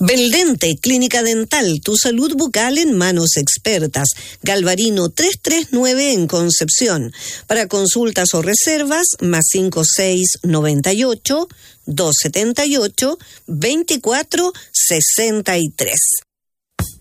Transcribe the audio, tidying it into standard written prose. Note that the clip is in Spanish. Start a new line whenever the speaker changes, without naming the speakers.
Beldente, Clínica Dental, tu salud bucal en manos expertas. Galvarino 339 en Concepción. Para consultas o reservas, más 5698 278 2463.